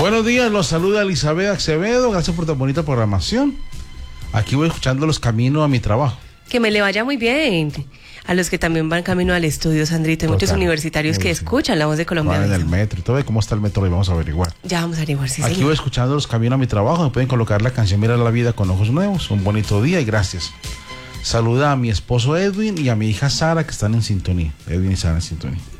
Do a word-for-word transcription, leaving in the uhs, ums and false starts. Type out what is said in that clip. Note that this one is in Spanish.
Buenos días, los saluda Elizabeth Acevedo. Gracias por tan bonita programación. Aquí voy escuchando los caminos a mi trabajo. Que me le vaya muy bien. A los que también van camino al estudio, Sandrito. Hay muchos universitarios que escuchan la voz de Colombia. Van en el metro y todo. ¿Cómo está el metro? Lo vamos a averiguar. Ya vamos a averiguar, sí, Aquí señor. voy escuchando los caminos a mi trabajo. Me pueden colocar la canción Mira la vida con ojos nuevos. Un bonito día y gracias. Saluda a mi esposo Edwin y a mi hija Sara, que están en sintonía. Edwin y Sara en sintonía.